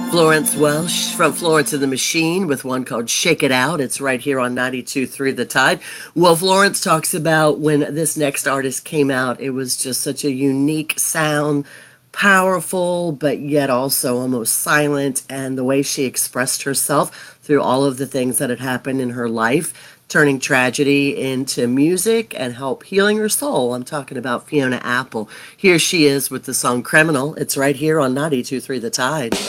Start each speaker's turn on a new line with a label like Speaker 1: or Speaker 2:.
Speaker 1: Florence Welsh from Florence and the Machine with one called Shake It Out. It's right here on 92.3 The Tide. Well, Florence talks about when this next artist came out, it was just such a unique sound, powerful, but yet also almost silent. And the way she expressed herself through all of the things that had happened in her life, turning tragedy into music and help healing her soul. I'm talking about Fiona Apple. Here she is with the song Criminal. It's right here on 92.3 The Tide.